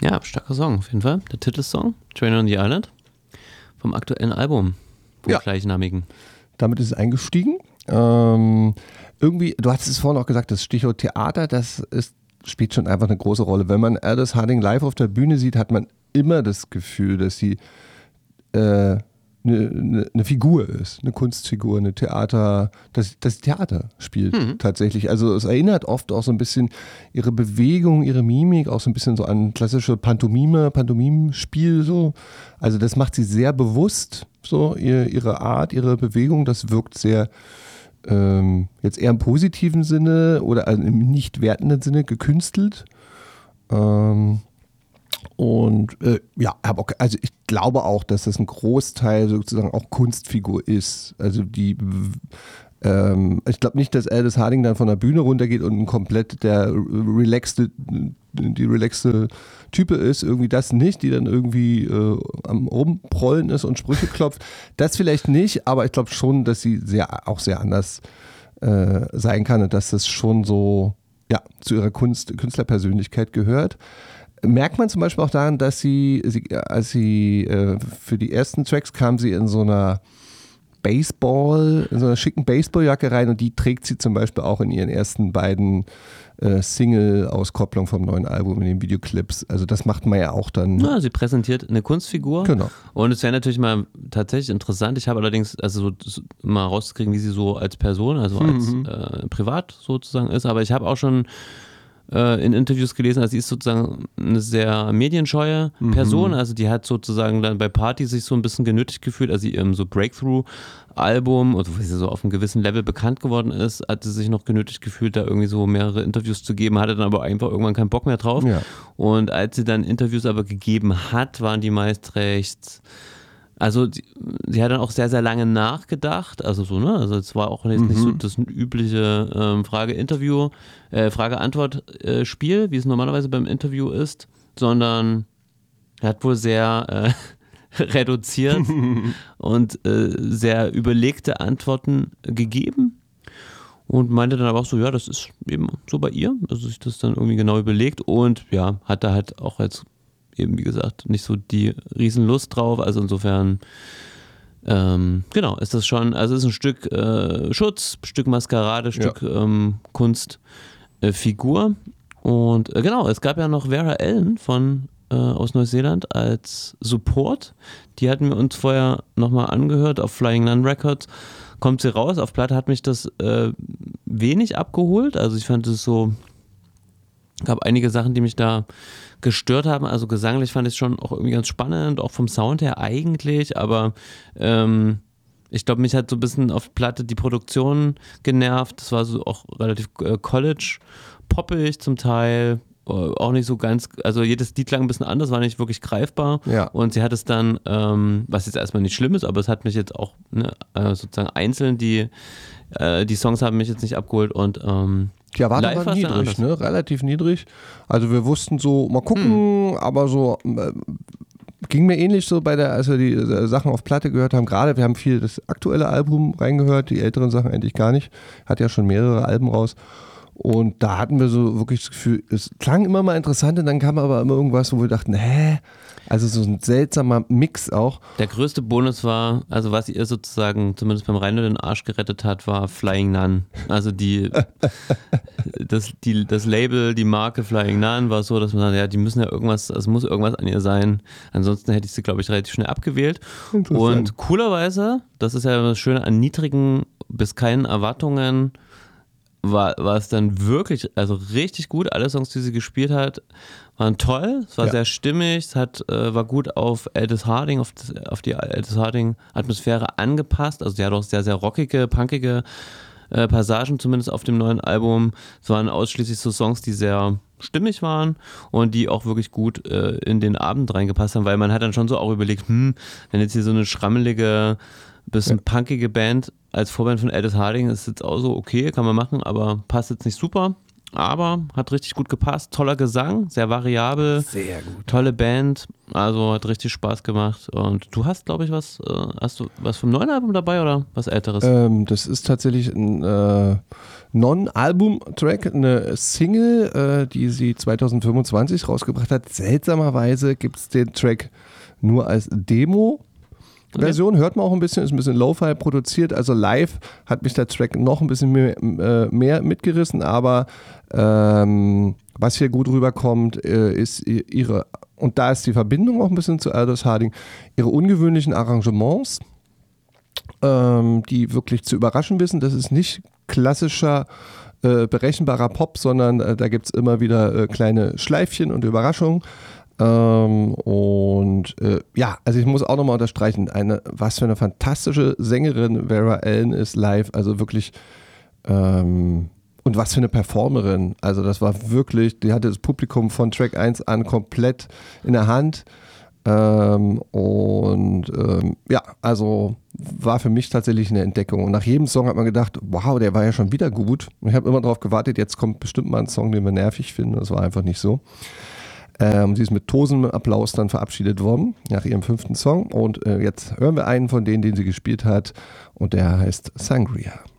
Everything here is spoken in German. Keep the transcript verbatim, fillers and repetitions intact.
Ja, starker Song auf jeden Fall. Der Titelsong, Train on the Island, vom aktuellen Album, vom Ja. gleichnamigen. Damit ist es eingestiegen. Ähm, irgendwie, du hattest es vorhin auch gesagt, das Stichwort Theater, das ist, spielt schon einfach eine große Rolle. Wenn man Aldous Harding live auf der Bühne sieht, hat man immer das Gefühl, dass sie äh, eine, eine, eine Figur ist, eine Kunstfigur, eine Theater, dass das Theater spielt Mhm. tatsächlich. Also es erinnert oft auch so ein bisschen ihre Bewegung, ihre Mimik, auch so ein bisschen so an klassische Pantomime, Pantomimenspiel so. Also das macht sie sehr bewusst, so ihr, ihre Art, ihre Bewegung, das wirkt sehr ähm, jetzt eher im positiven Sinne oder also im nicht wertenden Sinne gekünstelt. Ähm, Und äh, ja, hab auch, also ich glaube auch, dass das ein Großteil sozusagen auch Kunstfigur ist. Also die, ähm, ich glaube nicht, dass Aldous Harding dann von der Bühne runtergeht und ein komplett der relaxte, die relaxte Type ist, irgendwie das nicht, die dann irgendwie äh, am Rumprollen ist und Sprüche klopft. Das vielleicht nicht, aber ich glaube schon, dass sie sehr, auch sehr anders äh, sein kann und dass das schon so ja, zu ihrer Kunst, Künstlerpersönlichkeit gehört. Merkt man zum Beispiel auch daran, dass sie, sie als sie äh, für die ersten Tracks kam sie in so einer Baseball, in so einer schicken Baseballjacke rein und die trägt sie zum Beispiel auch in ihren ersten beiden äh, Single-Auskopplungen vom neuen Album in den Videoclips. Also das macht man ja auch dann. Ja, sie präsentiert eine Kunstfigur. Genau. Und es wäre natürlich mal tatsächlich interessant. Ich habe allerdings, also so, so mal rauszukriegen, wie sie so als Person, also als Mhm. äh, privat sozusagen ist. Aber ich habe auch schon äh, in Interviews gelesen, also sie ist sozusagen eine sehr medienscheue Person. Also die hat sozusagen dann bei Partys sich so ein bisschen genötigt gefühlt, also ihrem so Breakthrough-Album, also wo sie so auf einem gewissen Level bekannt geworden ist, hat sie sich noch genötigt gefühlt, da irgendwie so mehrere Interviews zu geben, hatte dann aber einfach irgendwann keinen Bock mehr drauf. Ja. Und als sie dann Interviews aber gegeben hat, waren die meist recht, also die, sie hat dann auch sehr, sehr lange nachgedacht, also so, ne, also es war auch jetzt nicht so das übliche ähm, Frage-Interview, äh, Frage-Antwort-Spiel, wie es normalerweise beim Interview ist, sondern er hat wohl sehr äh, reduziert und äh, sehr überlegte Antworten gegeben. Und meinte dann aber auch so, ja, das ist eben so bei ihr, also sich das dann irgendwie genau überlegt und ja, hat da halt auch jetzt eben, wie gesagt, nicht so die Riesenlust drauf, also insofern ähm, genau, ist das schon, also ist ein Stück äh, Schutz, Stück Maskerade, Ja. Stück ähm, Kunstfigur äh, und äh, genau, es gab ja noch Vera Ellen von äh, aus Neuseeland als Support, die hatten wir uns vorher nochmal angehört auf Flying Nun Records. Kommt sie raus, auf Platte hat mich das äh, wenig abgeholt, also ich fand es so, gab einige Sachen, die mich da gestört haben, also gesanglich fand ich es schon auch irgendwie ganz spannend, auch vom Sound her eigentlich, aber ähm, ich glaube, mich hat so ein bisschen auf Platte die Produktion genervt, das war so auch relativ äh, College-poppig zum Teil, äh, auch nicht so ganz, also jedes Lied klang ein bisschen anders, war nicht wirklich greifbar Ja. und sie hat es dann, ähm, was jetzt erstmal nicht schlimm ist, aber es hat mich jetzt auch ne, äh, sozusagen einzeln, die, äh, die Songs haben mich jetzt nicht abgeholt und ähm, Die Erwartung live war war's dann niedrig, anders. ne? Relativ niedrig. Also wir wussten so, mal gucken, aber so äh, ging mir ähnlich so bei der, als wir die äh, Sachen auf Platte gehört haben. Gerade, wir haben viel das aktuelle Album reingehört, die älteren Sachen eigentlich gar nicht. Hat ja schon mehrere Alben raus. Und da hatten wir so wirklich das Gefühl, es klang immer mal interessant und dann kam aber immer irgendwas, wo wir dachten, hä? Also so ein seltsamer Mix auch. Der größte Bonus war, also was ihr sozusagen zumindest beim Rhein den Arsch gerettet hat, war Flying Nun. Also die, das, die, das Label, die Marke Flying Nun war so, dass man sagt, ja, die müssen ja irgendwas, es muss irgendwas an ihr sein. Ansonsten hätte ich sie, glaube ich, relativ schnell abgewählt. Und coolerweise, das ist ja das Schöne an niedrigen bis keinen Erwartungen, war, war es dann wirklich, also richtig gut. Alle Songs, die sie gespielt hat, waren toll. Es war Ja. sehr stimmig. Es hat, äh, war gut auf Aldous Harding, auf, das, auf die Aldous Harding Atmosphäre angepasst. Also sie hat auch sehr, sehr rockige, punkige äh, Passagen, zumindest auf dem neuen Album. Es waren ausschließlich so Songs, die sehr stimmig waren und die auch wirklich gut äh, in den Abend reingepasst haben, weil man hat dann schon so auch überlegt, hm, wenn jetzt hier so eine schrammelige, bisschen ja. punkige Band als Vorband von Aldous Harding ist jetzt auch so okay, kann man machen, aber passt jetzt nicht super. aber hat richtig gut gepasst. Toller Gesang, sehr variabel. Sehr gut. Tolle Band, also hat richtig Spaß gemacht. Und du hast, glaube ich, was, äh, hast du was vom neuen Album dabei oder was Älteres? Ähm, das ist tatsächlich ein äh, Non-Album-Track, eine Single, äh, die sie zwanzig fünfundzwanzig rausgebracht hat. Seltsamerweise gibt es den Track nur als Demo. Version, hört man auch ein bisschen, ist ein bisschen Lo-Fi produziert, also live hat mich der Track noch ein bisschen mehr, äh, mehr mitgerissen, aber ähm, was hier gut rüberkommt, äh, ist ihre, und da ist die Verbindung auch ein bisschen zu Aldous Harding, ihre ungewöhnlichen Arrangements, ähm, die wirklich zu überraschen wissen. Das ist nicht klassischer äh, berechenbarer Pop, sondern äh, da gibt es immer wieder äh, kleine Schleifchen und Überraschungen. Ähm, und äh, ja, also ich muss auch nochmal unterstreichen, eine, was für eine fantastische Sängerin Vera Ellen ist live, also wirklich ähm, und was für eine Performerin, also das war wirklich, die hatte das Publikum von Track eins an komplett in der Hand ähm, und ähm, ja, also war für mich tatsächlich eine Entdeckung und nach jedem Song hat man gedacht, wow, der war ja schon wieder gut und ich habe immer darauf gewartet, jetzt kommt bestimmt mal ein Song, den wir nervig finden, das war einfach nicht so. Ähm, sie ist mit tosendem Applaus dann verabschiedet worden nach ihrem fünften Song und äh, jetzt hören wir einen von denen, den sie gespielt hat und der heißt Sangria.